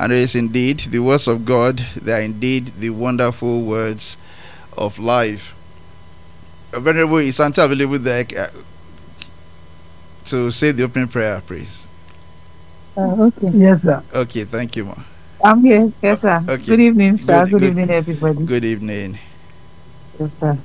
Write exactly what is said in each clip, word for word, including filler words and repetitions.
And it is indeed the words of God. They are indeed the wonderful words of life. Venerable, is Santa available there uh, to say the opening prayer, please? Uh, okay. Yes, sir. Okay, thank you, ma. I'm here. Yes, sir. Okay. Good evening, sir. Good, Good, good evening, everybody. Good evening. Yes, sir.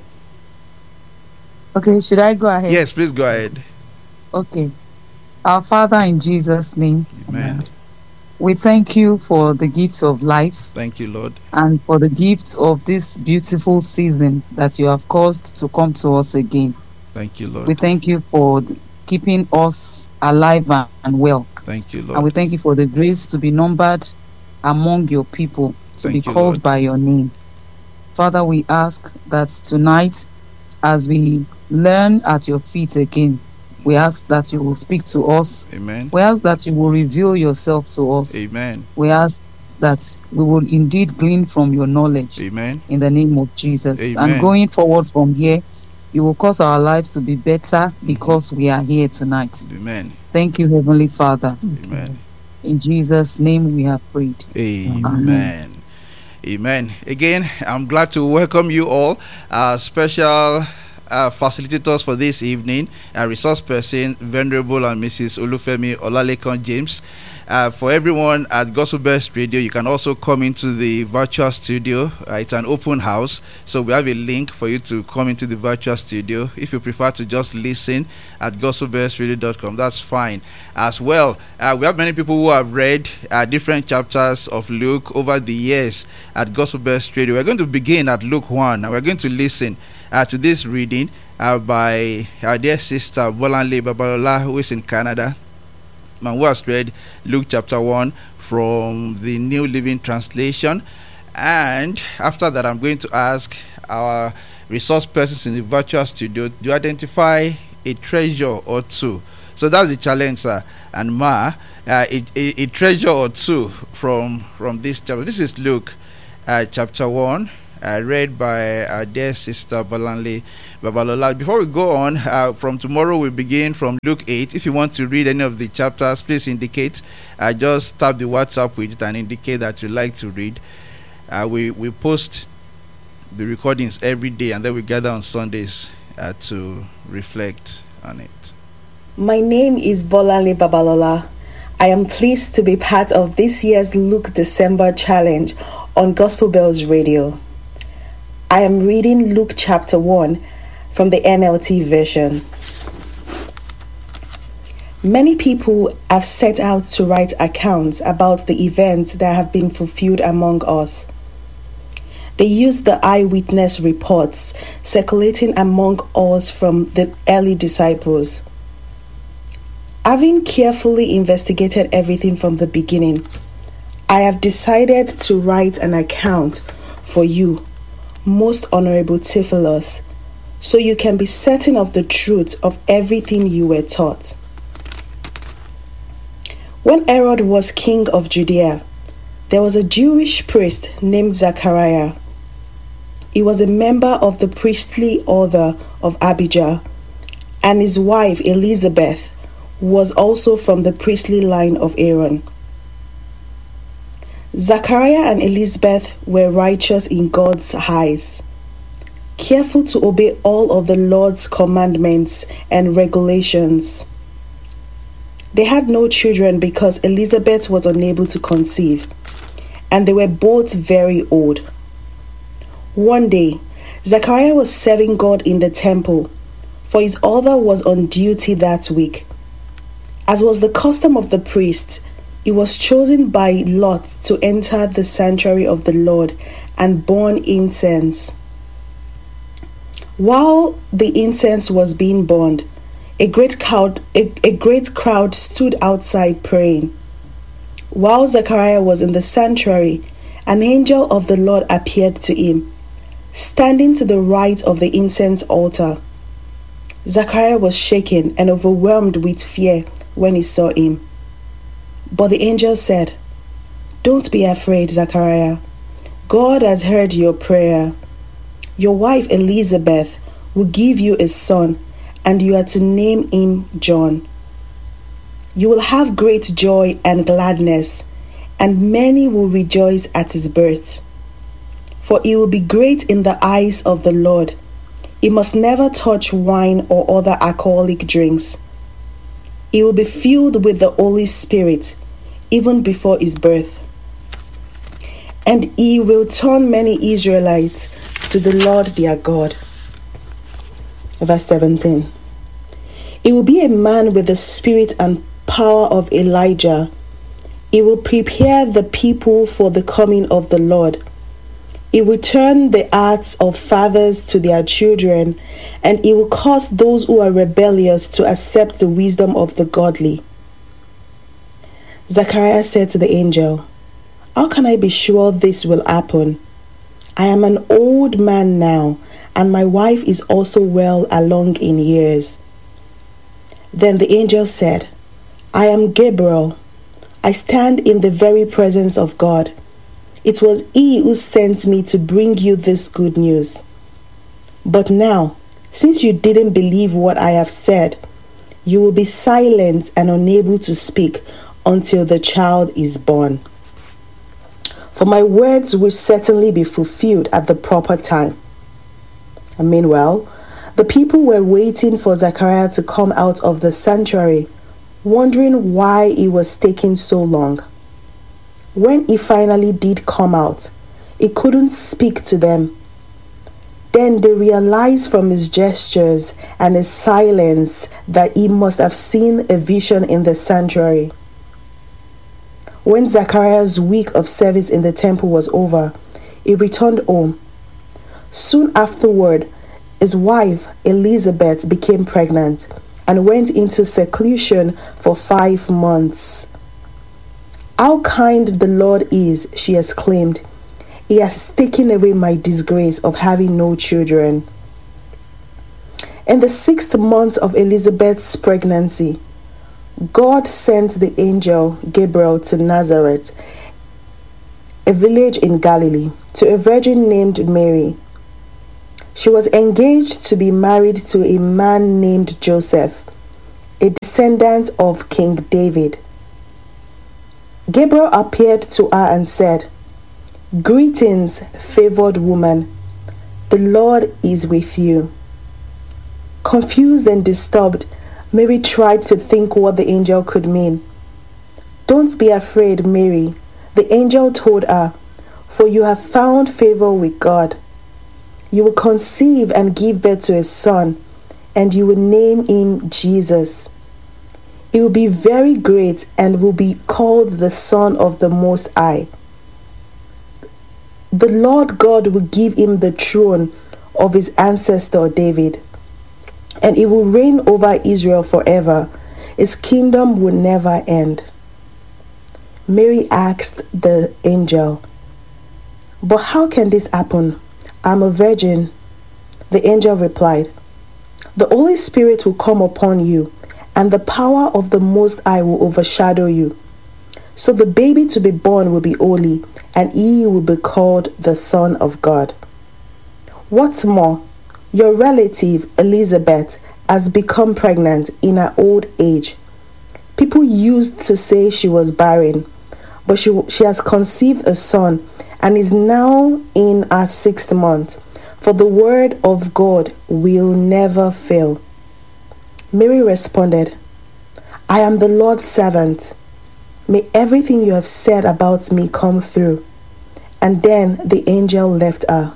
Okay, should I go ahead? Yes, please go ahead. Okay. Our Father, in Jesus' name, Amen. we thank you for the gifts of life. Thank you, Lord. And for the gifts of this beautiful season that you have caused to come to us again. Thank you, Lord. We thank you for keeping us alive and well. Thank you, Lord. And we thank you for the grace to be numbered among your people, to thank be you, called Lord. by your name. Father, we ask that tonight, as we learn at your feet again, we ask that you will speak to us. Amen. We ask that you will reveal yourself to us. Amen. We ask that we will indeed glean from your knowledge. Amen. In the name of Jesus. Amen. And going forward from here, you will cause our lives to be better because we are here tonight. Amen. Thank you, Heavenly Father. Amen. In Jesus' name we have prayed. Amen. Amen. Amen. Again, I'm glad to welcome you all. Uh, special uh, facilitators for this evening, a resource person, Venerable and Missus Olufemi Olalekan James. Uh, for everyone at Gospel Best Radio, you can also come into the virtual studio. Uh, it's an open house, so we have a link for you to come into the virtual studio. If you prefer to just listen at gospel best radio dot com, that's fine as well. Uh, we have many people who have read uh, different chapters of Luke over the years at Gospel Best Radio. We're going to begin at Luke one, and we're going to listen uh, to this reading uh, by our dear sister Bolanle Babalola, who is in Canada. Man, who has read Luke chapter one from the New Living Translation. And after that, I'm going to ask our resource persons in the virtual studio to identify a treasure or two. So that's the challenge, sir. And Ma, uh, a, a, a treasure or two from, from this chapter. This is Luke uh, chapter one. Uh, read by our dear sister Bolanle Babalola. Before we go on, uh, from tomorrow we begin from Luke eight. If you want to read any of the chapters, please indicate. Uh, just tap the WhatsApp widget and indicate that you like to read. Uh, we, we post the recordings every day, and then we gather on Sundays uh, to reflect on it. My name is Bolanle Babalola. I am pleased to be part of this year's Luke December Challenge on Gospel Bells Radio. I am reading Luke chapter one from the N L T version. Many people have set out to write accounts about the events that have been fulfilled among us. They use the eyewitness reports circulating among us from the early disciples. Having carefully investigated everything from the beginning, I have decided to write an account for you, Most Honorable Theophilus, so you can be certain of the truth of everything you were taught. When Herod was king of Judea, there was a Jewish priest named Zachariah. He was a member of the priestly order of Abijah, and his wife Elizabeth was also from the priestly line of Aaron. Zachariah and Elizabeth were righteous in God's eyes, careful to obey all of the Lord's commandments and regulations. They had no children because Elizabeth was unable to conceive, and they were both very old. One day, Zachariah was serving God in the temple, for his other was on duty that week. As was the custom of the priests, he was chosen by lot to enter the sanctuary of the Lord and burn incense. While the incense was being burned, a great crowd, a, a great crowd stood outside praying. While Zechariah was in the sanctuary, an angel of the Lord appeared to him, standing to the right of the incense altar. Zechariah was shaken and overwhelmed with fear when he saw him. But the angel said, "Don't be afraid, Zechariah. God has heard your prayer. Your wife Elizabeth will give you a son, and you are to name him John. You will have great joy and gladness, and many will rejoice at his birth. For he will be great in the eyes of the Lord. He must never touch wine or other alcoholic drinks. He will be filled with the Holy Spirit even before his birth. And he will turn many Israelites to the Lord their God. Verse seventeen. He will be a man with the spirit and power of Elijah. He will prepare the people for the coming of the Lord. He will turn the hearts of fathers to their children, and he will cause those who are rebellious to accept the wisdom of the godly. Zechariah said to the angel, "How can I be sure this will happen? I am an old man now, and my wife is also well along in years." Then the angel said, "I am Gabriel. I stand in the very presence of God. It was he who sent me to bring you this good news. But now, since you didn't believe what I have said, you will be silent and unable to speak until the child is born. For my words will certainly be fulfilled at the proper time." And meanwhile, the people were waiting for Zechariah to come out of the sanctuary, wondering why it was taking so long. When he finally did come out, he couldn't speak to them. Then they realized from his gestures and his silence that he must have seen a vision in the sanctuary. When Zechariah's week of service in the temple was over, he returned home. Soon afterward, his wife Elizabeth became pregnant and went into seclusion for five months. "How kind the Lord is," she exclaimed. "He has taken away my disgrace of having no children." In the sixth month of Elizabeth's pregnancy, God sent the angel Gabriel to Nazareth, a village in Galilee, to a virgin named Mary. She was engaged to be married to a man named Joseph, a descendant of King David. Gabriel appeared to her and said, "Greetings, favored woman. The Lord is with you." Confused and disturbed, Mary tried to think what the angel could mean. "Don't be afraid, Mary," the angel told her, "for you have found favor with God. You will conceive and give birth to a son, and you will name him Jesus. He will be very great and will be called the Son of the Most High. The Lord God will give him the throne of his ancestor David, and he will reign over Israel forever. His kingdom will never end." Mary asked the angel, "But how can this happen? I'm a virgin." The angel replied, "The Holy Spirit will come upon you, and the power of the Most High will overshadow you. So the baby to be born will be holy, and he will be called the Son of God. What's more, your relative Elizabeth has become pregnant in her old age. People used to say she was barren, but she, she has conceived a son and is now in her sixth month, for the word of God will never fail." Mary responded, "I am the Lord's servant. May everything you have said about me come through." And then the angel left her.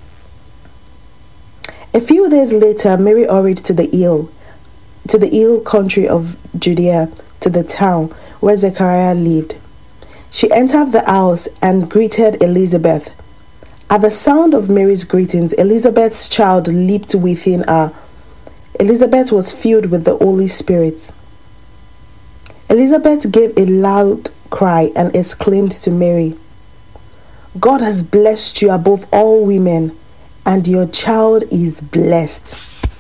A few days later, Mary hurried to the hill, to the hill country of Judea, to the town where Zechariah lived. She entered the house and greeted Elizabeth. At the sound of Mary's greetings, Elizabeth's child leaped within her. Elizabeth was filled with the Holy Spirit. Elizabeth gave a loud cry and exclaimed to Mary, "God has blessed you above all women, and your child is blessed."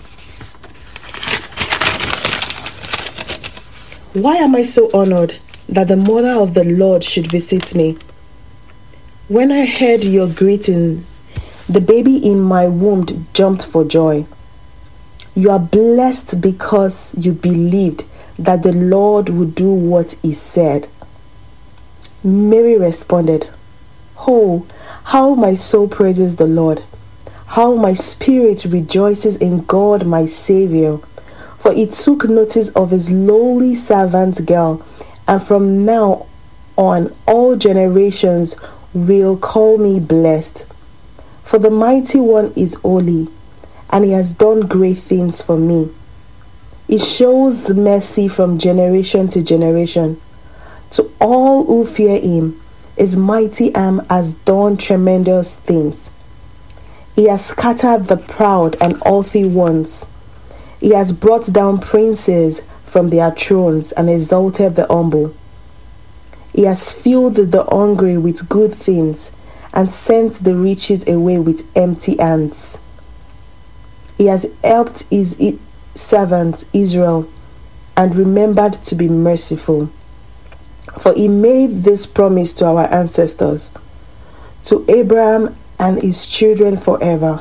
Why am I so honored that the mother of the Lord should visit me? When I heard your greeting, the baby in my womb jumped for joy. You are blessed because you believed that the Lord would do what he said. Mary responded, "Oh, how my soul praises the Lord! How my spirit rejoices in God my Saviour! For he took notice of his lowly servant girl, and from now on all generations will call me blessed. For the Mighty One is holy, and he has done great things for me. He shows mercy from generation to generation. To all who fear him, his mighty arm has done tremendous things. He has scattered the proud and haughty ones. He has brought down princes from their thrones and exalted the humble. He has filled the hungry with good things and sent the riches away with empty hands. He has helped his servant Israel and remembered to be merciful. For he made this promise to our ancestors, to Abraham and his children forever."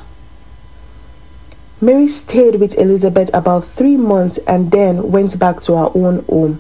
Mary stayed with Elizabeth about three months and then went back to her own home.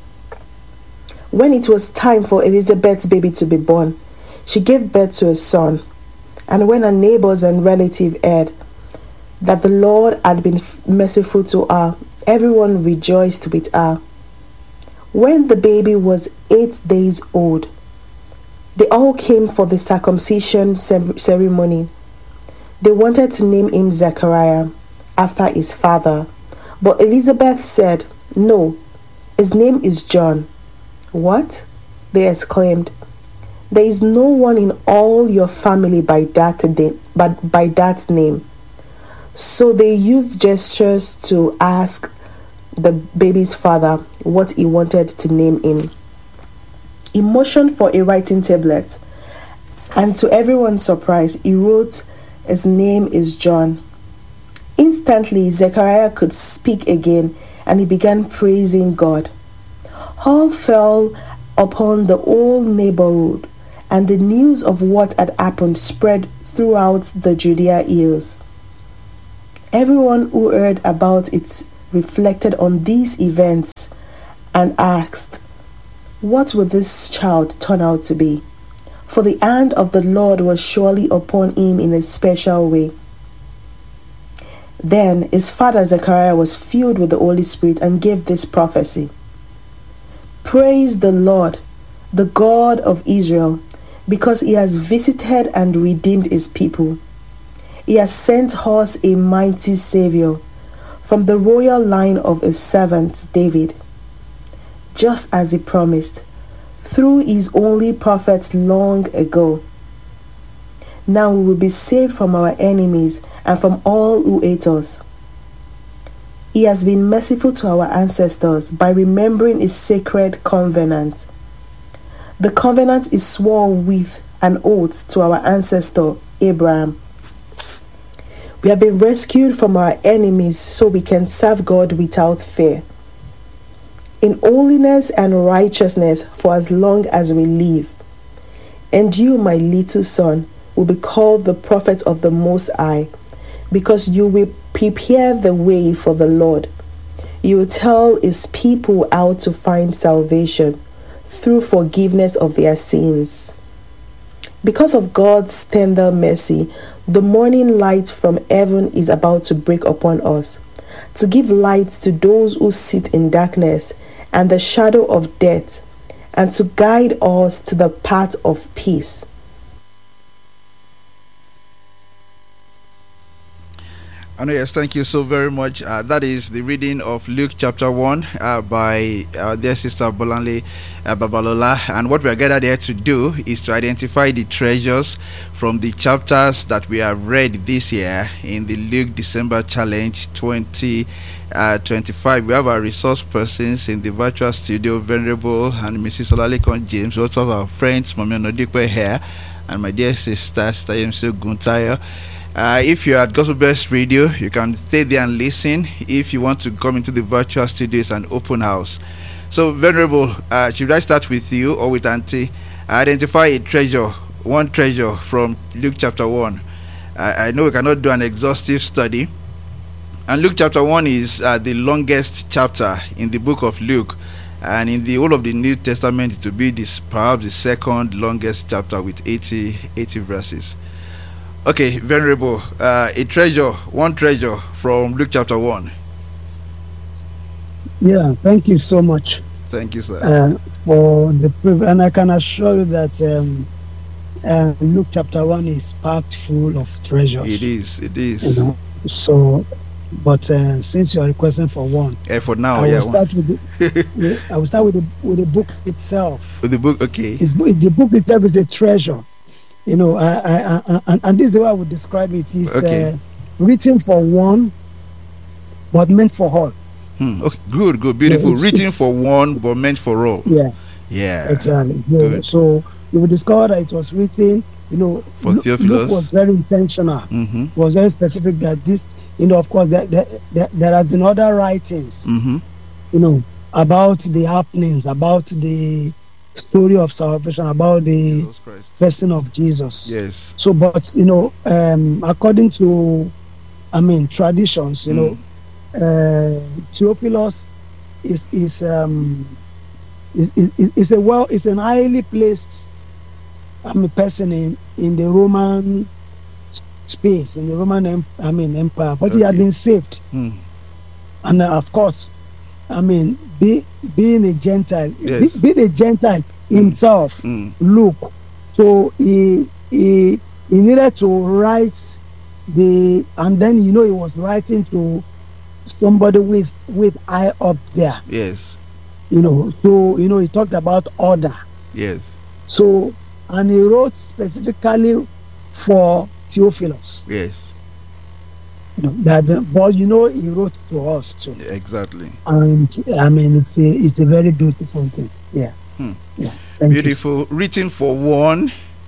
When it was time for Elizabeth's baby to be born, she gave birth to a son. And when her neighbors and relatives heard that the Lord had been merciful to her, everyone rejoiced with her. When the baby was eight days old, they all came for the circumcision ceremony. They wanted to name him Zechariah, after his father. But Elizabeth said, "No, his name is John." "What?" they exclaimed. "There is no one in all your family by that, de- but by that name." So they used gestures to ask the baby's father what he wanted to name him. He motioned for a writing tablet, and to everyone's surprise, he wrote, "His name is John." Instantly, Zechariah could speak again, and he began praising God. Awe fell upon the whole neighborhood, and the news of what had happened spread throughout the Judea hills. Everyone who heard about it reflected on these events and asked, "What will this child turn out to be?" For the hand of the Lord was surely upon him in a special way. Then his father Zechariah was filled with the Holy Spirit and gave this prophecy: "Praise the Lord, the God of Israel, because he has visited and redeemed his people. He has sent us a mighty Savior from the royal line of his servant David, just as he promised through his only prophet long ago. Now we will be saved from our enemies and from all who hate us. He has been merciful to our ancestors by remembering his sacred covenant. The covenant is sworn with an oath to our ancestor Abraham. We have been rescued from our enemies so we can serve God without fear, in holiness and righteousness for as long as we live. And you, my little son, will be called the prophet of the Most High, because you will prepare the way for the Lord. You will tell his people how to find salvation through forgiveness of their sins. Because of God's tender mercy, the morning light from heaven is about to break upon us, to give light to those who sit in darkness and the shadow of death, and to guide us to the path of peace." And yes, thank you so very much. Uh, that is the reading of Luke chapter one uh, by our dear sister Bolanle uh, Babalola. And what we are gathered here to do is to identify the treasures from the chapters that we have read this year in the Luke December Challenge twenty twenty-five. We have our resource persons in the virtual studio, Venerable and Missus Olalekon James, also of our friends, Mami Onodikwe here, and my dear sister, Sister Yemse Guntayo. Uh, if you're at Gospel Best Radio, you can stay there and listen. If you want to come into the virtual studio, it's an open house. So, Venerable, uh, should I start with you or with Auntie? Identify a treasure, one treasure from Luke chapter one. Uh, I know we cannot do an exhaustive study. And Luke chapter one is uh, the longest chapter in the book of Luke. and in the whole of the New Testament it will be this perhaps the second longest chapter with eighty, eighty verses. Okay, Venerable, uh, a treasure, one treasure from Luke chapter one. Yeah, thank you so much. Thank you, sir. Uh, for the privilege, and I can assure you that um, uh, Luke chapter one is packed full of treasures. It is, it is. You know? So, but uh, since you are requesting for one, yeah, for now, I will yeah. start with the, with, I will start with the with the book itself. With the book, okay. It's, the book itself is a treasure. You know, I, I, I, and, and this is the way I would describe it. It's okay. uh, written for one, but meant for all. Hmm. Okay, good, good, beautiful. Yeah, written for one, but meant for all. Yeah. Yeah. Exactly. Yeah. So you will discover that it was written, you know, for Luke, Theophilus. Luke was very intentional. Mm-hmm. Was very specific that this, you know, of course, that there, there, there have been other writings, Mm-hmm. you know, about the happenings, about the story of salvation, about the Jesus Christ. person of Jesus. Yes. So, but you know, um, according to, I mean, traditions, you Mm. know, uh, Theophilus is is um is, is is is a well is an highly placed, I mean, person in in the Roman space, in the Roman em- I mean empire, but he had Okay. been saved, Mm. and uh, of course, I mean, be, being a Gentile, Yes. be, being a Gentile himself, Mm. look, so he he he needed to write the, and then you know he was writing to somebody with with eye up there, Yes. you know. So you know he talked about order. Yes. So, and he wrote specifically for Theophilus. Yes. You know, that the, but you know he wrote to us too. Exactly. And I mean it's a it's a very beautiful thing. Yeah. Hmm. Yeah. Thank you. Beautiful. Written for one,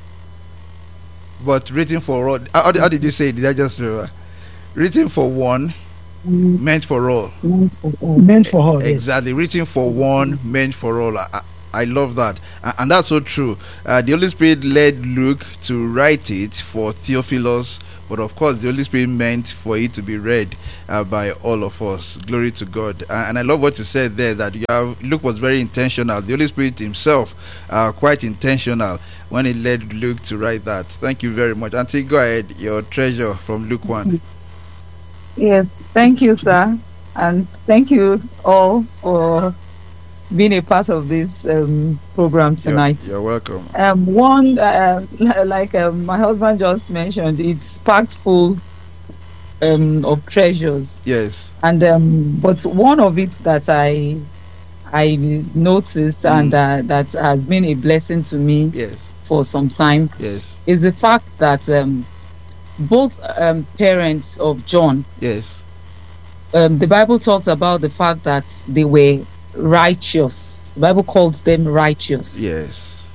but written for all. How, how did you say it? Did I just remember? Written for one, Mm, meant for all. meant for all. Meant for all. Yes. Exactly. Written for one, meant for all. I, I, I love that. And, and that's so true. Uh, the Holy Spirit led Luke to write it for Theophilus, but of course, the Holy Spirit meant for it to be read uh, by all of us. Glory to God. Uh, and I love what you said there, that you have, Luke was very intentional. The Holy Spirit himself, uh, quite intentional when he led Luke to write that. Thank you very much. Auntie, go ahead. Your treasure from Luke one. Yes, thank you, sir, and thank you all for being a part of this um, program tonight. You're, you're welcome. Um, one, uh, like um, my husband just mentioned, it's packed full um, of treasures, Yes. and um, but one of it that I I noticed Mm. and uh, that has been a blessing to me Yes. for some time Yes. is the fact that um, both um, parents of John, Yes. um, the Bible talked about the fact that they were righteous. The Bible called them righteous. Yes.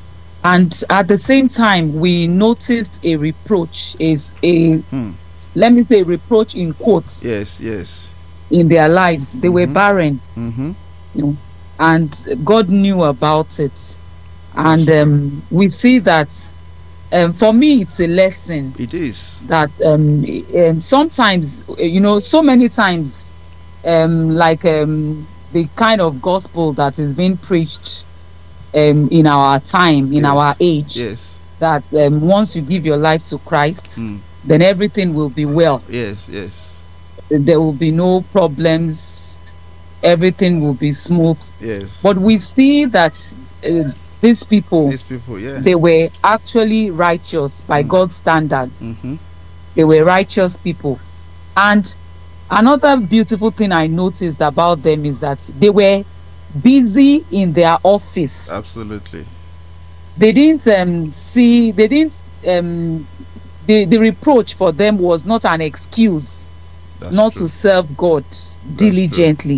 And at the same time, we noticed a reproach, is a, Hmm. let me say, reproach in quotes, Yes. Yes. in their lives. They were Mhm. barren, Mm-hmm. you know, and God knew about it. And Yes. um, we see that, um, for me, it's a lesson It is. that um, and sometimes, you know, so many times, um, like um, the kind of gospel that is being preached um, in our time, in Yes. our age, Yes. that um, once you give your life to Christ, Mm. then everything will be well. Yes. Yes. There will be no problems. Everything will be smooth. Yes. But we see that uh, these people, These people, yeah. they were actually righteous by Mm. God's standards. Mm-hmm. They were righteous people. And another beautiful thing I noticed about them is that they were busy in their office. Absolutely. They didn't um, see, they didn't, um, the, the reproach for them was not an excuse That's not true. to serve God diligently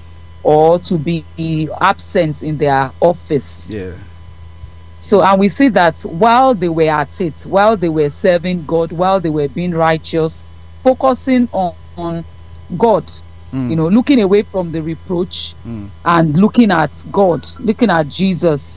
or to be absent in their office. Yeah. So, and we see that while they were at it, while they were serving God, while they were being righteous, focusing on, on God, Mm. you know, looking away from the reproach Mm. and looking at God, looking at Jesus,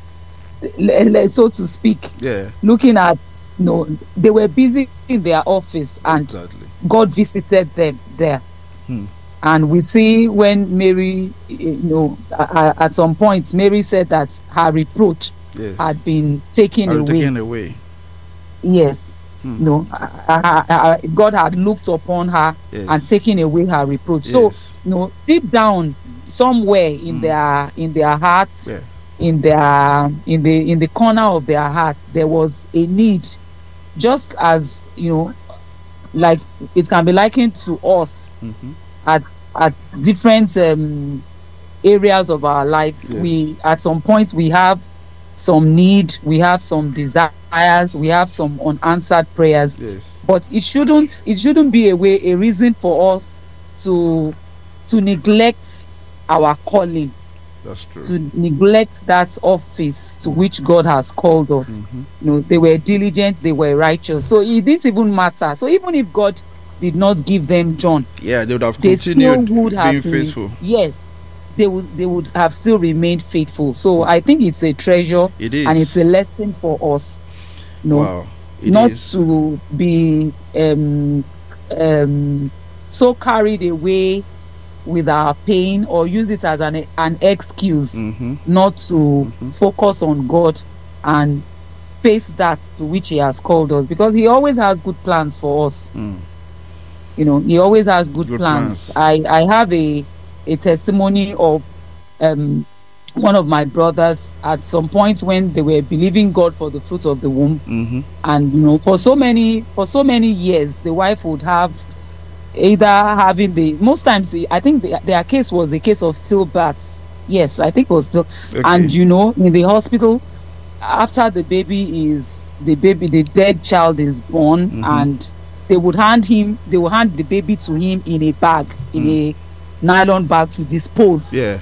le- le- so to speak, Yeah. looking at, you know, they were busy in their office and Exactly. God visited them there. Hmm. And we see when Mary, you know, uh, at some point, Mary said that her reproach Yes. had been taken Had away. taken away. Yes. Hmm. No, uh, uh, uh, God had looked upon her Yes. and taken away her reproach. So, Yes. you know, deep down, somewhere in Hmm. their in their hearts, Yeah. in their in the in the corner of their heart, there was a need, just as, you know, like it can be likened to us Mm-hmm. at at different um, areas of our lives. Yes. We at some point we have some need, we have some desires, we have some unanswered prayers. Yes. But it shouldn't it shouldn't be a way a reason for us to to neglect our calling, That's true. to neglect that office to which God has called us. Mm-hmm. You know, they were diligent, they were righteous. So it didn't even matter. So even if God did not give them John, Yeah, they would have they still continued would have being been, faithful. yes, they would they would have still remained faithful. So I think it's a treasure, It is. and it's a lesson for us. You know, Wow. It not is. to be um um so carried away with our pain or use it as an an excuse Mm-hmm. not to Mhm. focus on God and face that to which He has called us, because He always has good plans for us. Mm. You know, He always has good, Good plans. plans. I I have a a testimony of um one of my brothers at some point when they were believing God for the fruit of the womb, Mm-hmm. and you know, for so many for so many years the wife would have either having the most times the- I think the, their case was the case of stillbirths. Yes, I think it was still. Okay. And you know, in the hospital, after the baby is the baby the dead child is born, Mhm. and they would hand him they would hand the baby to him in a bag, in a nylon bag, to dispose. Yeah.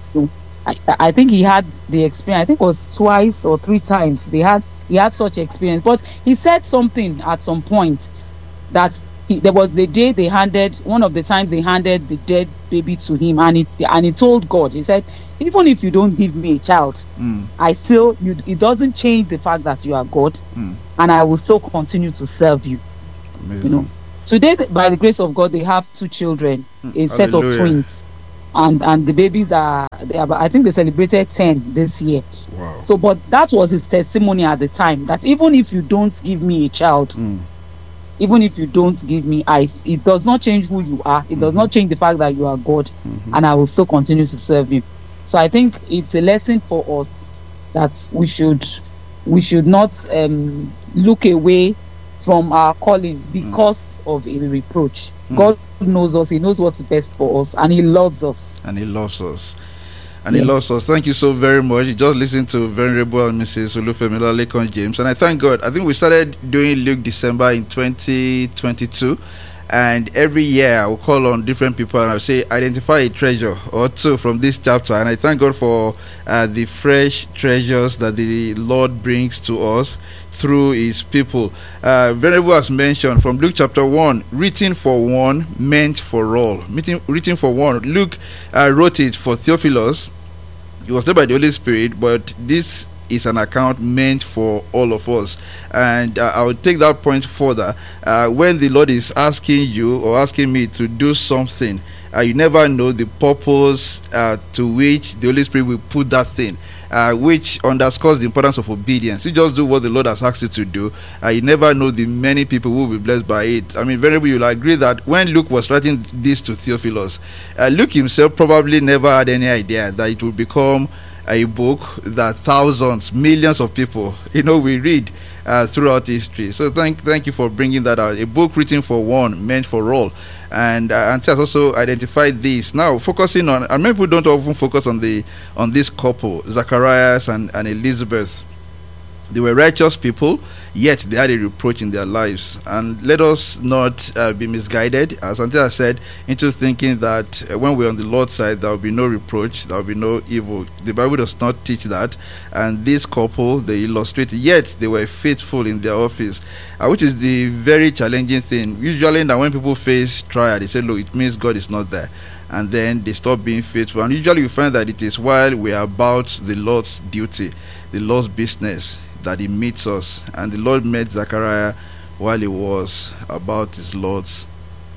I, I think he had the experience. I think it was twice or three times they had he had such experience. But he said something at some point that he, there was the day they handed one of the times they handed the dead baby to him, and it and he told God, he said, even if you don't give me a child, Mm. I still you, it doesn't change the fact that you are God, Mm. and I will still continue to serve you. Amazing. You know, today, by the grace of God, they have two children, a set of Hallelujah. twins, and and the babies are they are I think they celebrated ten this year. Wow. So, but that was his testimony at the time, that even if you don't give me a child, Mm. even if you don't give me eyes, it does not change who you are. It does not change the fact that you are God, Mhm. and I will still continue to serve you. So I think it's a lesson for us that we should we should not um, look away from our calling because of a reproach. Mm. God knows us. He knows what's best for us, and He loves us. And He loves us. And Yes. He loves us. Thank you so very much. You just listened to Venerable and Missus Olufemi Olalekan James. And I thank God. I think we started doing Luke December in twenty twenty-two. And every year I will call on different people and I'll say, identify a treasure or two from this chapter. And I thank God for uh, the fresh treasures that the Lord brings to us through His people. Uh, Venerable has mentioned from Luke chapter one, written for one, meant for all. Written, written for one. Luke uh, wrote it for Theophilus. It was led by the Holy Spirit, but this is an account meant for all of us. And uh, I will take that point further. Uh, when the Lord is asking you or asking me to do something, uh, you never know the purpose uh, to which the Holy Spirit will put that thing, uh, which underscores the importance of obedience. You just do what the Lord has asked you to do. Uh, you never know the many people who will be blessed by it. I mean, Venerable, you'll agree that when Luke was writing this to Theophilus, uh, Luke himself probably never had any idea that it would become a book that thousands, millions of people, you know, we read uh, throughout history. So thank thank you for bringing that out. A book written for one, meant for all. And uh, Auntie has also identified this. Now, focusing on, and many people don't often focus on the on this couple, Zacharias and, and Elizabeth. They were righteous people, yet they had a reproach in their lives. And let us not uh, be misguided, as Auntie has said, into thinking that uh, when we're on the Lord's side, there will be no reproach, there will be no evil. The Bible does not teach that. And this couple, they illustrate, yet they were faithful in their office, uh, which is the very challenging thing. Usually, now when people face trial, they say, look, it means God is not there. And then they stop being faithful. And usually, we find that it is while we are about the Lord's duty, the Lord's business, that He meets us. And the Lord met Zechariah while he was about his Lord's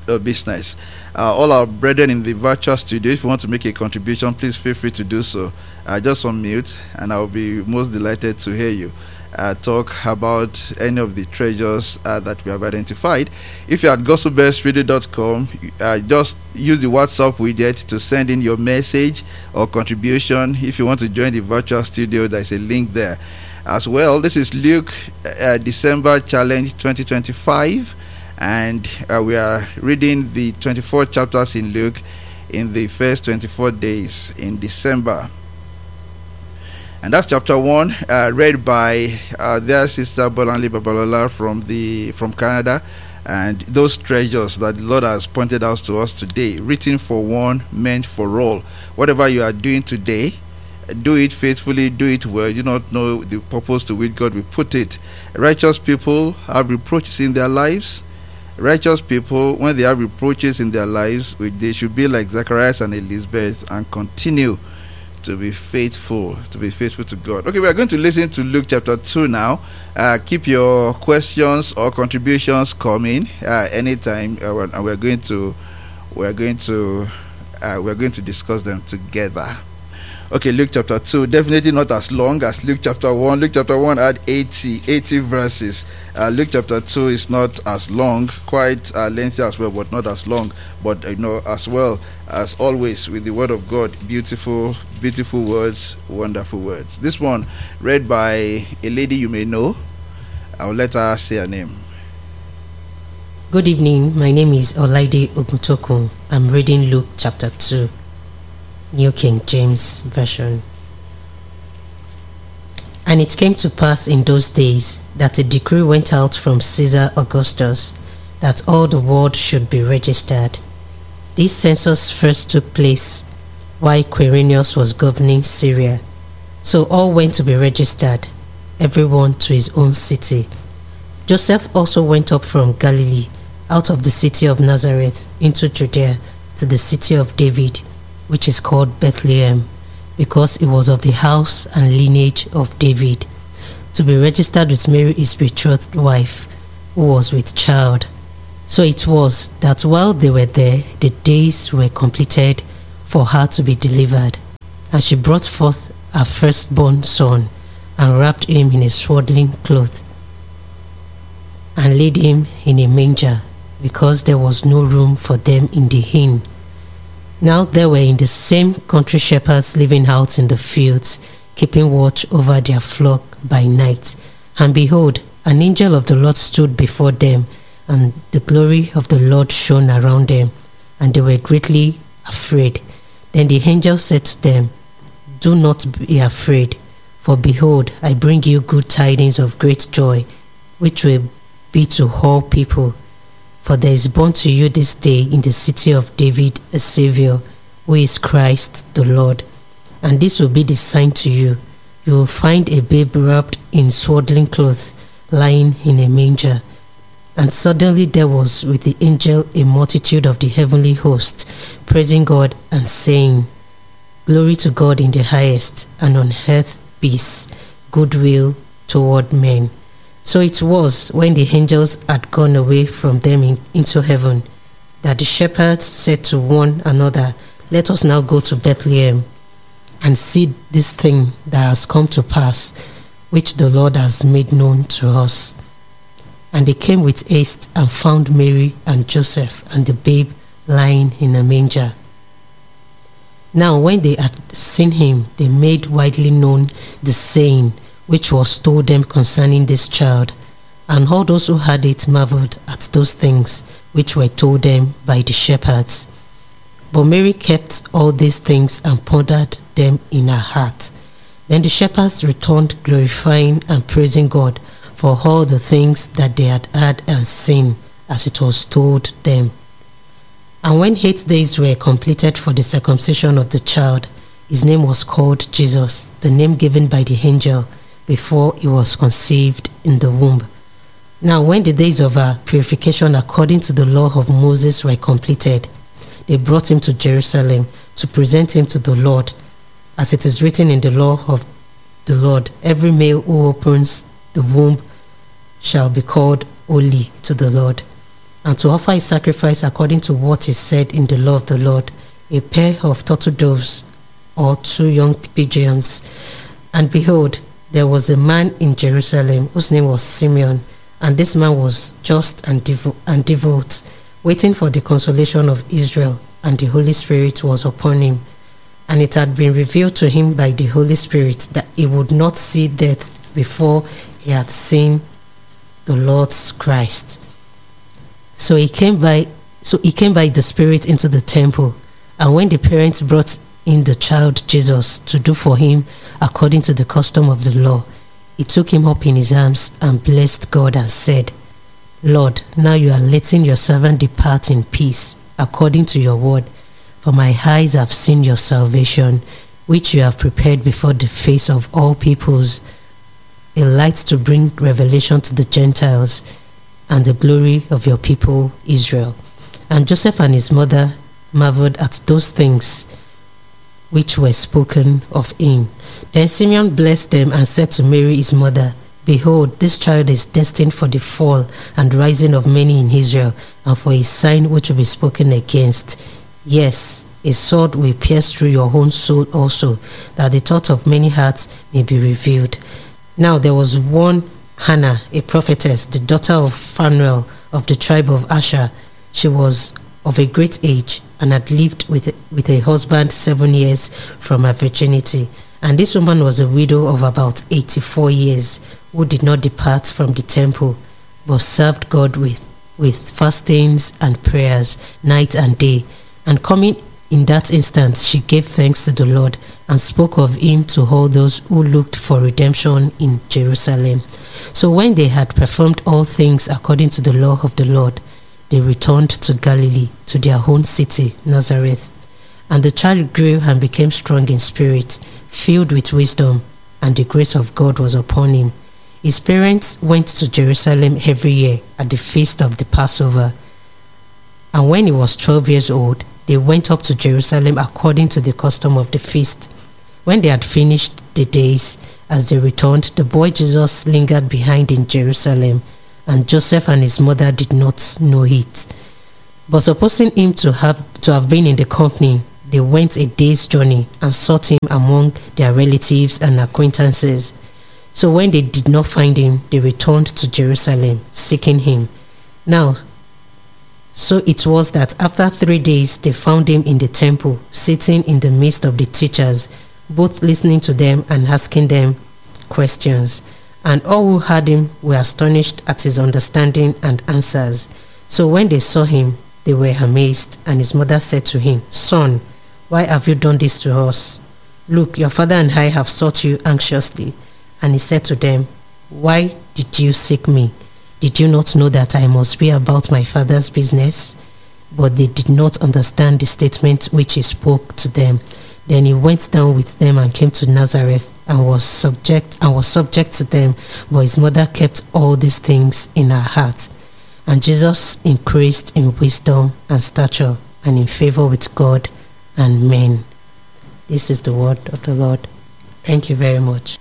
uh, business. Uh, all our brethren in the virtual studio, if you want to make a contribution, please feel free to do so. Uh, just unmute, and I'll be most delighted to hear you uh, talk about any of the treasures uh, that we have identified. If you're at gospel best radio dot com, uh, just use the WhatsApp widget to send in your message or contribution. If you want to join the virtual studio, there's a link there as well. This is Luke uh, December Challenge twenty twenty-five, and uh, we are reading the twenty-four chapters in Luke in the first twenty-four days in December. And that's chapter one, uh, read by uh, their sister Bolanle Babalola from the from Canada. And those treasures that the Lord has pointed out to us today, written for one, meant for all. Whatever you are doing today, do it faithfully, do it well. You do not know the purpose to which God will put it. Righteous people have reproaches in their lives. Righteous people, when they have reproaches in their lives, they should be like Zacharias and Elizabeth and continue to be faithful, to be faithful to God. Okay, we are going to listen to Luke chapter two now. Uh, keep your questions or contributions coming uh, anytime, uh, and we're going to we're going to uh, we're going to discuss them together. Okay, Luke chapter two, definitely not as long as Luke chapter one. Luke chapter one had eighty, eighty verses. Uh, Luke chapter two is not as long, quite uh, lengthy as well, but not as long. But you know, as well as always with the word of God, beautiful, beautiful words, wonderful words. This one read by a lady you may know. I'll let her say her name. Good evening. My name is Olaide Oguntokun. I'm reading Luke chapter two. New King James Version. And it came to pass in those days that a decree went out from Caesar Augustus that all the world should be registered. This census first took place while Quirinius was governing Syria. So all went to be registered, everyone to his own city. Joseph also went up from Galilee, out of the city of Nazareth, into Judea, to the city of David, which is called Bethlehem, because it was of the house and lineage of David, to be registered with Mary his betrothed wife, who was with child. So it was that while they were there, the days were completed for her to be delivered. And she brought forth her firstborn son, and wrapped him in a swaddling cloth, and laid him in a manger, because there was no room for them in the inn. Now there were in the same country shepherds living out in the fields, keeping watch over their flock by night. And behold, an angel of the Lord stood before them, and the glory of the Lord shone around them, and they were greatly afraid. Then the angel said to them, Do not be afraid, for behold, I bring you good tidings of great joy, which will be to all people. For there is born to you this day in the city of David a Savior, who is Christ the Lord. And this will be the sign to you. You will find a babe wrapped in swaddling clothes, lying in a manger. And suddenly there was with the angel a multitude of the heavenly host, praising God and saying, Glory to God in the highest, and on earth peace, goodwill toward men. So it was, when the angels had gone away from them in, into heaven, that the shepherds said to one another, Let us now go to Bethlehem, and see this thing that has come to pass, which the Lord has made known to us. And they came with haste, and found Mary and Joseph and the babe lying in a manger. Now when they had seen him, they made widely known the saying which was told them concerning this child. And all those who heard it marveled at those things which were told them by the shepherds. But Mary kept all these things and pondered them in her heart. Then the shepherds returned, glorifying and praising God for all the things that they had heard and seen, as it was told them. And when eight days were completed for the circumcision of the child, his name was called Jesus, the name given by the angel before he was conceived in the womb. Now when the days of her purification according to the law of Moses were completed, they brought him to Jerusalem to present him to the Lord. As it is written in the law of the Lord, every male who opens the womb shall be called holy to the Lord. and to offer a sacrifice according to what is said in the law of the Lord, a pair of turtle doves or two young pigeons. And behold, there was a man in Jerusalem whose name was Simeon, and this man was just and, devo- and devout, waiting for the consolation of Israel, and the Holy Spirit was upon him. And it had been revealed to him by the Holy Spirit that he would not see death before he had seen the Lord's Christ. So he came by so he came by the Spirit into the temple, and when the parents brought in the child Jesus to do for him according to the custom of the law, he took him up in his arms and blessed God and said, Lord, now you are letting your servant depart in peace according to your word, for my eyes have seen your salvation, which you have prepared before the face of all peoples, a light to bring revelation to the Gentiles and the glory of your people Israel. And Joseph and his mother marveled at those things which were spoken of him. Then Simeon blessed them and said to Mary his mother, Behold, this child is destined for the fall and rising of many in Israel, and for a sign which will be spoken against. Yes, a sword will pierce through your own soul also, that the thought of many hearts may be revealed. Now there was one Hannah, a prophetess, the daughter of Phanuel of the tribe of Asher. She was of a great age and had lived with, with a husband seven years from her virginity. And this woman was a widow of about eighty-four years, who did not depart from the temple, but served God with, with fastings and prayers night and day. And coming in that instant, she gave thanks to the Lord and spoke of him to all those who looked for redemption in Jerusalem. So when they had performed all things according to the law of the Lord, they returned to Galilee, to their own city, Nazareth. And the child grew and became strong in spirit, filled with wisdom, and the grace of God was upon him. His parents went to Jerusalem every year at the feast of the Passover. And when he was twelve years old, they went up to Jerusalem according to the custom of the feast. When they had finished the days, as they returned, the boy Jesus lingered behind in Jerusalem, and Joseph and his mother did not know it. But supposing him to have to have been in the company, they went a day's journey and sought him among their relatives and acquaintances. So when they did not find him, they returned to Jerusalem, seeking him. Now, so it was that after three days they found him in the temple, sitting in the midst of the teachers, both listening to them and asking them questions. And all who heard him were astonished at his understanding and answers. So when they saw him, they were amazed, and his mother said to him, Son, why have you done this to us? Look, your father and I have sought you anxiously. And he said to them, Why did you seek me? Did you not know that I must be about my father's business? But they did not understand the statement which he spoke to them. Then he went down with them and came to Nazareth, and was subject and was subject to them. But his mother kept all these things in her heart. And Jesus increased in wisdom and stature, and in favor with God and men. This is the word of the Lord. Thank you very much.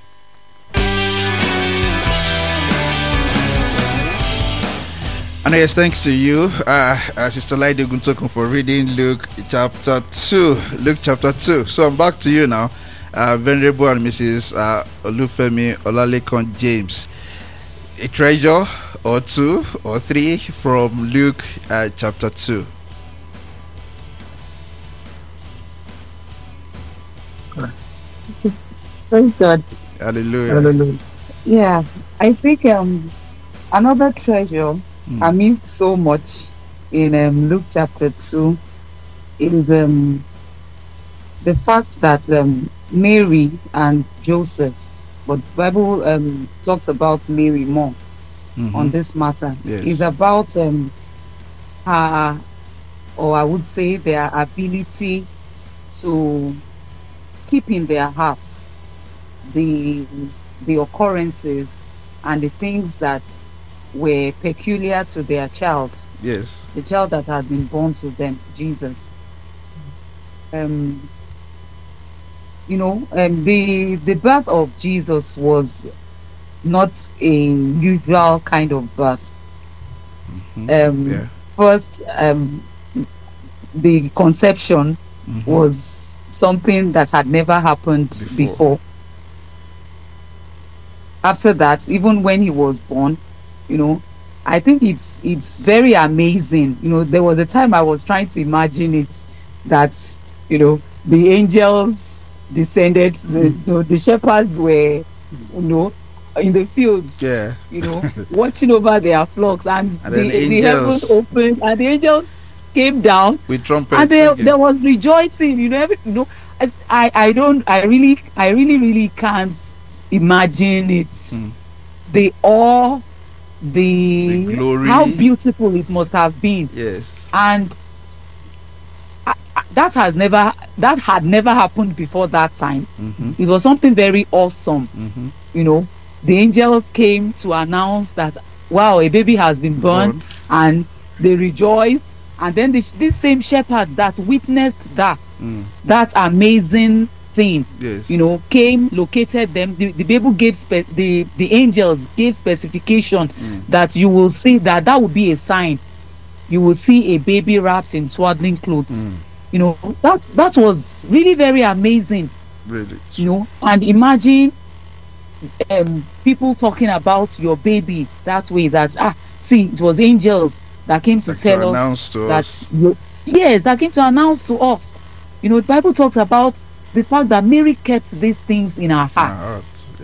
And yes, thanks to you, uh, uh, Sister Laide Guntokun, for reading Luke chapter two. Luke chapter two. So I'm back to you now, uh, Venerable and Missus Uh, Olufemi Olalekan James. A treasure or two or three from Luke uh, chapter two. Praise God. Hallelujah. Hallelujah. Yeah, I think um another treasure Mm. I missed so much in um, Luke chapter two is um the fact that um, Mary and Joseph, but the Bible um talks about Mary more Mhm. on this matter. Yes. It's about um her, or I would say their ability to keep in their hearts the the occurrences and the things that were peculiar to their child, Yes. the child that had been born to them, Jesus. Um, you know, um, the the birth of Jesus was not a usual kind of birth. Mhm. Um, Yeah. First, um, the conception Mhm. was something that had never happened Before. before. After that, even when he was born, you know, I think it's it's very amazing. You know, there was a time I was trying to imagine it, that, you know, the angels descended, the the, the shepherds were, you know, in the field, Yeah. you know, watching over their flocks, and, And then the, the heavens angels opened, and the angels came down, with trumpets and there, singing. there was rejoicing. You know, every, you know, as I I don't I really I really really can't imagine it. Mm. The awe, the, The glory. how beautiful it must have been, Yes. and I, I- that has never that had never happened before that time. Mhm. It was something very awesome. Mhm. You know, the angels came to announce that, wow, a baby has been born, Born. and they rejoiced. And then the, these same shepherds that witnessed that Mm. that amazing thing, Yes. you know, came, located them. The, the Bible gave spe- the the angels gave specification Mm. that you will see that that will be a sign. You will see a baby wrapped in swaddling clothes. Mm. You know, that that was really very amazing. Really. You know, and imagine um people talking about your baby that way, that, ah, see, it was angels that came to Like to tell us announce to that us. you- yes, that came to announce to us. You know, the Bible talks about the fact that Mary kept these things in her Our heart. hearts. Yeah.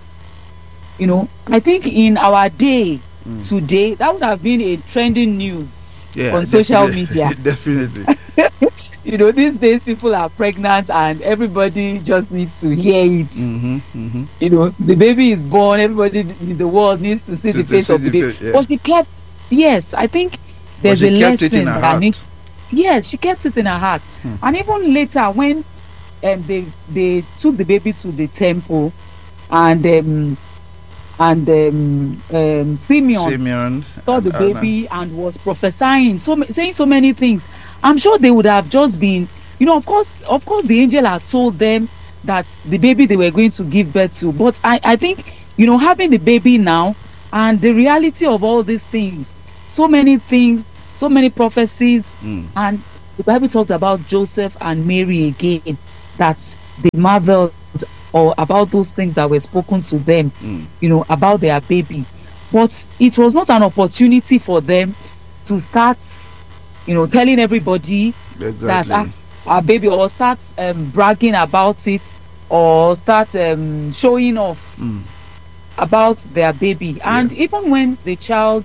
You know, I think in our day Mm. today, that would have been a trending news Yeah. on social definitely- media. Definitely. You know, these days people are pregnant and everybody just needs to hear it. Mm-hmm. Mm-hmm. You know, the baby is born, everybody in the world needs to see To- the to face see of the the baby. fa- yeah. But she kept, yes, I think But there's she a kept it lesson in her that heart. needs, yes, she kept it in her heart. Hmm. And even later, when um, they they took the baby to the temple, and um, and um, um, Simeon Simeon. saw and the Anna. baby and was prophesying, so ma- saying so many things. I'm sure they would have just been, you know, of course, of course, the angel had told them that the baby they were going to give birth to. But I, I think, you know, having the baby now and the reality of all these things, so many things, so many prophecies, Mm. and the Bible talked about Joseph and Mary again, that they marveled or about those things that were spoken to them, Mm. you know, about their baby. But it was not an opportunity for them to start, you know, telling everybody Exactly. that, ah, our baby, or start um, bragging about it, or start um, showing off Mm. about their baby. And Yeah. even when the child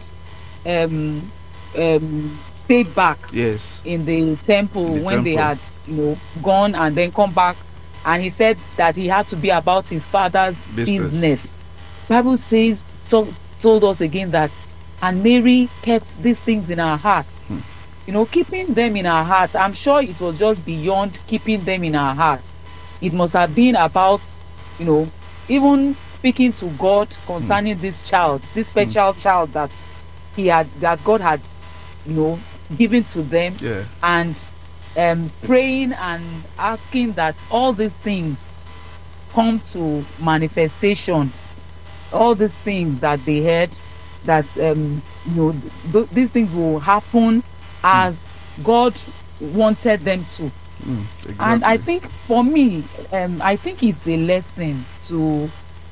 um, um, stayed back Yes. in the temple, In the when they temple. had, you know, gone and then come back, and he said that he had to be about his father's Business. business. Bible says, told, told us again that, and Mary kept these things in her heart. Hmm. You know, keeping them in her heart, I'm sure it was just beyond keeping them in her heart. It must have been about, you know, even speaking to God concerning this child, this special child that he had, that God had, you know, given to them, Yeah. and um, praying and asking that all these things come to manifestation. All these things that they heard, that um, you know, th- these things will happen as God wanted them to. Mm. Exactly. And I think for me, um, I think it's a lesson to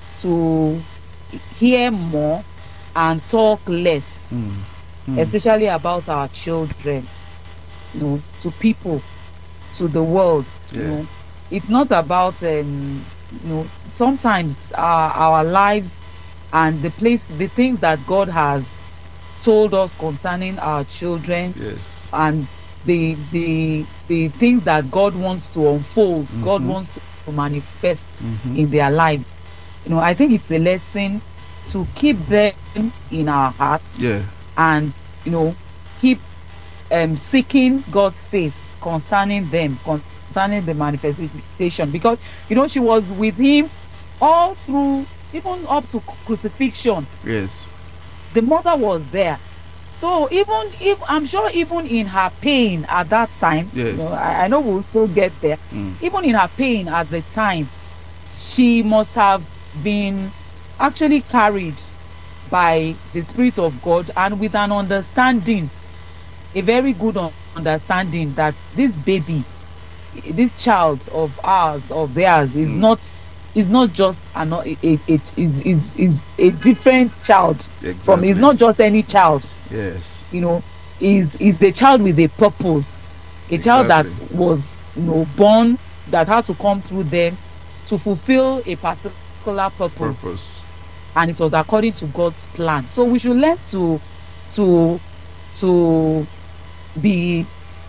to hear more and talk less, Mm. Mm. especially about our children, you know, to people, to the world. You Yeah. know, it's not about um, you know, sometimes our, our lives and the place, the things that God has told us concerning our children, Yes. and the the the things that God wants to unfold, God Mhm. wants to manifest Mhm. in their lives. You know, I think it's a lesson to keep them in our hearts, Yeah. and, you know, keep um seeking God's face concerning them, concerning the manifestation, because, you know, she was with him all through, even up to crucifixion. Yes. The mother was there. So even if, I'm sure, even in her pain at that time, Yes. you know, I, I know we'll still get there. Mm. Even in her pain at the time, she must have been actually carried by the Spirit of God and with an understanding, a very good un- understanding that this baby, this child of ours, of theirs, is Mm. not is not just an, a, a, a, is, is, is a different child from, Exactly. is not just any child, Yes. you know, is is the child with a purpose, a child that Exactly. was, you know, born, that had to come through them to fulfill a particular purpose, Purpose. and it was according to God's plan. So we should learn to to to be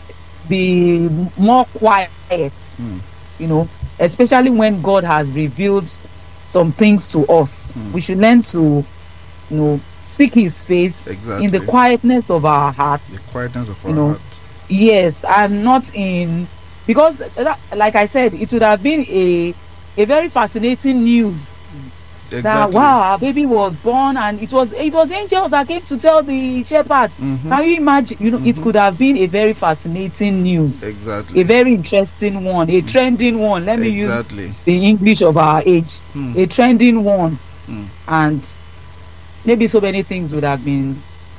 be more quiet, Mm. you know, especially when God has revealed some things to us. Mm. We should learn to, you know, seek His face Exactly. in the quietness of our hearts. The quietness of our You know, heart. Yes, and not in, because that, like I said, it would have been a a very fascinating news that, Exactly. wow, our baby was born, and it was it was angels that came to tell the shepherds. Mhm. Can you imagine? You know, it Mhm. could have been a very fascinating news, Exactly. a very interesting one, a trending one. Let me use Exactly. the English of our age, Mm. a trending one, Mm. and maybe so many things would have been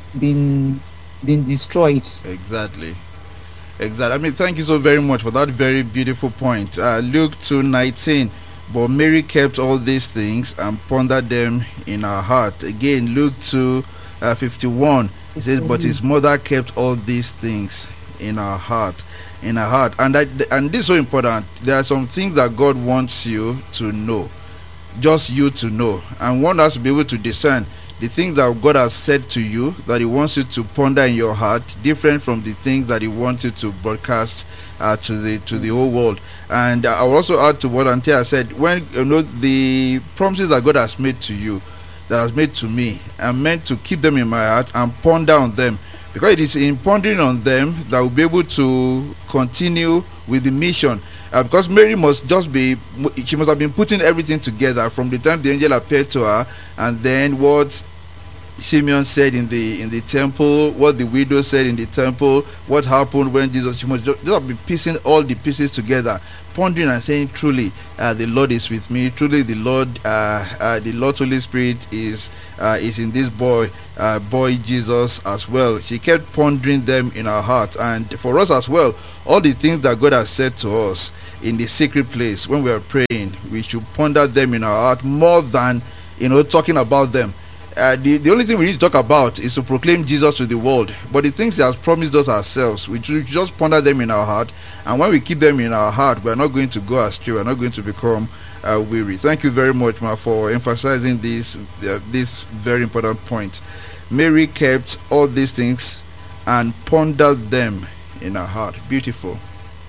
been been destroyed. Exactly. Exactly. I mean, thank you so very much for that very beautiful point. Uh, Luke two nineteen. But Mary kept all these things and pondered them in her heart. Again, Luke two uh, fifty-one. It says, but his mother kept all these things in her heart. In her heart. And that, and this is so important. There are some things that God wants you to know. Just you to know. And one has to be able to discern the things that God has said to you, that He wants you to ponder in your heart, different from the things that He wants you to broadcast uh, to the to the whole world. And uh, I will also add to what Antia said. When you know the promises that God has made to you, that has made to me, I'm meant to keep them in my heart and ponder on them, because it is in pondering on them that we'll be able to continue with the mission. Uh, because Mary must just be, she must have been putting everything together from the time the angel appeared to her, and then what Simeon said in the in the temple, what the widow said in the temple, what happened when Jesus. She must just, just have been piecing all the pieces together, pondering and saying, truly uh, the Lord is with me, truly the Lord uh, uh, the Lord Holy Spirit is uh, is in this boy uh, boy Jesus as well. She kept pondering them in her heart. And for us as well, all the things that God has said to us in the secret place when we are praying, we should ponder them in our heart more than, you know, talking about them. Uh, the, the only thing we need to talk about is to proclaim Jesus to the world. But the things He has promised us ourselves, we should just ponder them in our heart. And when we keep them in our heart, we are not going to go astray. We are not going to become uh, weary. Thank you very much, Ma, for emphasizing this uh, this very important point. Mary kept all these things and pondered them in her heart. Beautiful.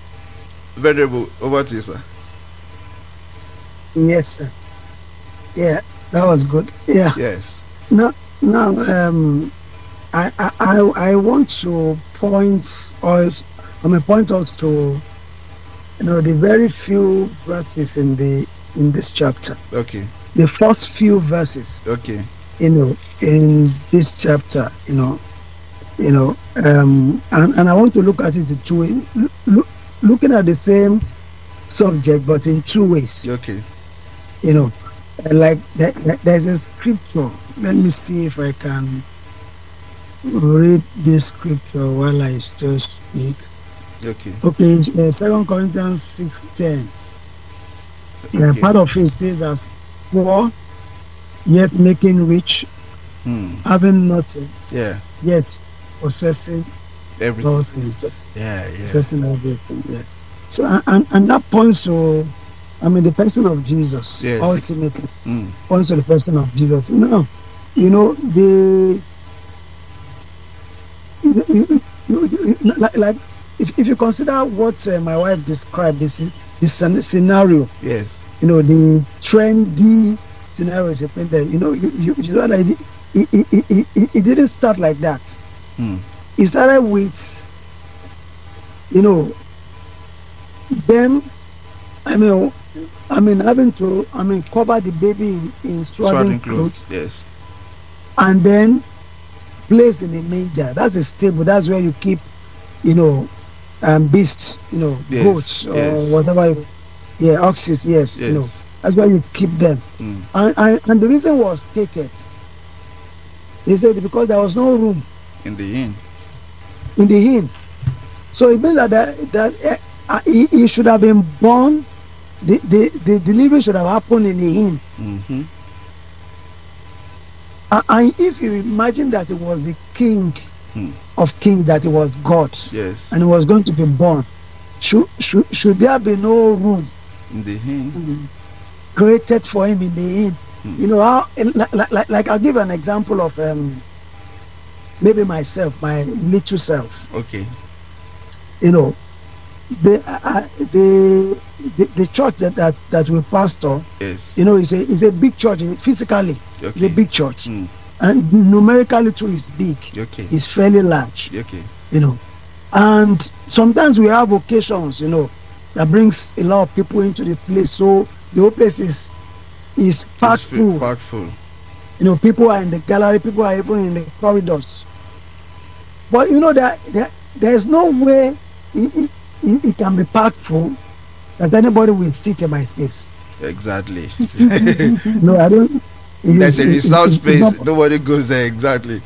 Venerable, over to you, sir. Yes, sir. Yeah, that was good. Yeah. Yes. Now, now, um, I, I, I I want to point us, I mean, point us to, you know, the very few verses in the in this chapter. Okay. The first few verses, Okay. you know, in this chapter, you know, you know, um, and and I want to look at it in two ways, look, looking at the same subject, but in two ways. Okay. You know, like there, there's a scripture. Let me see if I can read this scripture while I still speak. Okay. Okay, it's uh, Second Corinthians six ten. Yeah, Okay. part of it says, "As poor, yet making rich, Hmm. having nothing, Yeah. yet possessing Everything. all things, Yeah. Yeah. possessing everything." Yeah. So and, and and that points to, I mean, the person of Jesus. Yes. Ultimately, Mm. points to the person of Jesus. No, you know the. You, you, you, you, like, like if, if you consider what uh, my wife described, this this scen- scenario, Yes. you know, the trendy scenario she painted, you know, you, you, you know that it, it, it, it, it, it didn't start like that. Hmm. It started with, you know, them, I mean, I mean, having to, I mean, cover the baby in, in swaddling Swaddling clothes, clothes. Yes. and then placed in a manger. That's a stable. That's where you keep, you know, um, beasts, you know, Yes, goats or yes. whatever. You, yeah, oxes. Yes, Yes. you know, that's where you keep them. Mm. And, and and the reason was stated. He said because there was no room In the inn. in the inn. So it means that that, that uh, he, he should have been born. The, the the delivery should have happened in the inn. Mm-hmm. Uh, and if you imagine that it was the king Hmm. of kings, that it was God, Yes. and he was going to be born, should should should there be no room In the inn. created for him in the inn? Hmm. You know how, like, like, like I'll give an example of um, maybe myself, my little self. Okay. You know, the uh, the, the the church that, that that we pastor, Yes. you know, is a is a big church physically. It's Okay. a big church, Mm. and numerically too is big. Okay. It's fairly large. Okay. You know, and sometimes we have occasions, you know, that brings a lot of people into the place, so the whole place is is packed It's full. Packed full. You know, people are in the gallery, people are even in the corridors. But you know that there, there's no way it, it, it it can be packed full that anybody will sit in my space. Exactly. No, I don't. it- There's a it- it- reserved it's space. not- Nobody goes there. Exactly.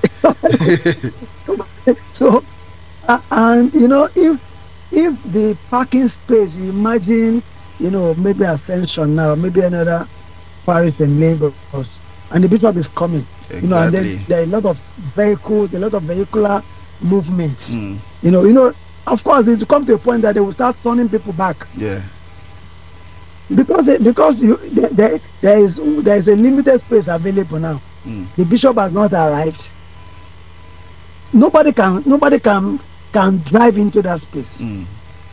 So, uh, and you know, if if the parking space, you imagine, you know, maybe Ascension now, maybe another parish in Lagos, and the bishop is coming, you know, and Exactly. then there are a lot of vehicles, a lot of vehicular movements. Mm. You know, you know, of course, it will come to a point that they will start turning people back Yeah. because they, because you there, there, there is there is a limited space available now. Mm. The bishop has not arrived. Nobody can nobody can can drive into that space. Mm.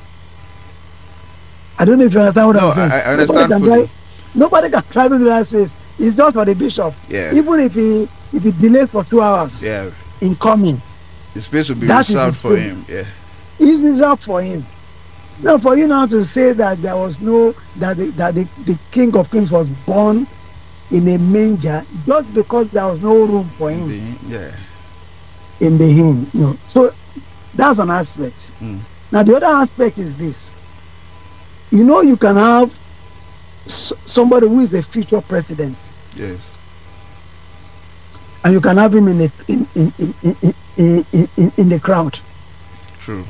I don't know if you understand what No, I'm saying. I, I understand nobody can, fully. drive, nobody can drive into that space. It's just for the bishop. Yeah. Even if he if he delays for two hours Yeah. in coming, The space will be That is reserved his for space. him. Yeah. it's reserved for him. Now, for you now to say that there was no that the, that the, the King of Kings was born in a manger just because there was no room for him The- yeah. in the hymn. You know. So that's an aspect. Mm. Now the other aspect is this. You know, you can have s- somebody who is the future president, Yes. and you can have him in the in in in in, in, in, in, in the crowd True.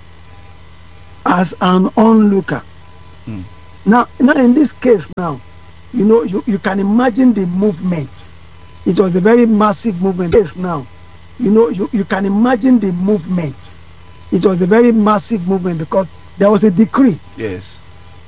as an onlooker. Hmm. Now, now in this case, now, you know, you, you can imagine the movement. It was a very massive movement. Yes, now, you know, you, you can imagine the movement. It was a very massive movement because there was a decree. Yes.